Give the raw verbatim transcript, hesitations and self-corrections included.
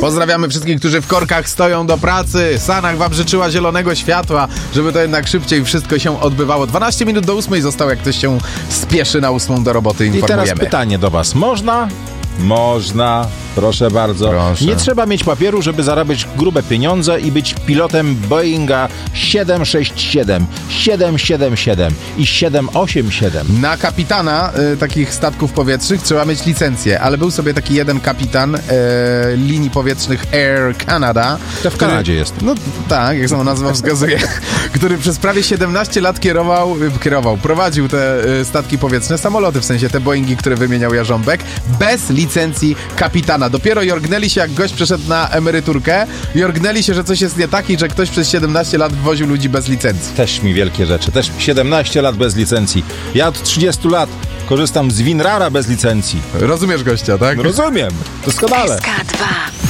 Pozdrawiamy wszystkich, którzy w korkach stoją do pracy. Sanach wam życzyła zielonego światła, żeby to jednak szybciej wszystko się odbywało. dwanaście minut do ósmej zostało, jak ktoś się spieszy na ósmą do roboty, informujemy. I teraz pytanie do was. Można? Można. Proszę bardzo. Proszę. Nie trzeba mieć papieru, żeby zarabiać grube pieniądze i być pilotem Boeinga siedem sześć siedem, siedem siedem siedem i siedem osiem siedem. Na kapitana y, takich statków powietrznych trzeba mieć licencję, ale był sobie taki jeden kapitan y, linii powietrznych Air Canada. To w Kanadzie jest. No tak, jak sama nazwa wskazuje, który przez prawie siedemnaście lat kierował, y, kierował, prowadził te y, statki powietrzne, samoloty, w sensie te Boeingi, które wymieniał Jarząbek, bez licencji kapitana. Dopiero jorgnęli się, jak gość przeszedł na emeryturkę, jorgnęli się, że coś jest nie tak i że ktoś przez siedemnaście lat woził ludzi bez licencji. Też mi wielkie rzeczy. Też siedemnaście lat bez licencji. Ja od trzydziestu lat korzystam z Winrara bez licencji. Rozumiesz gościa, tak? Rozumiem. Doskonale. S K dwa.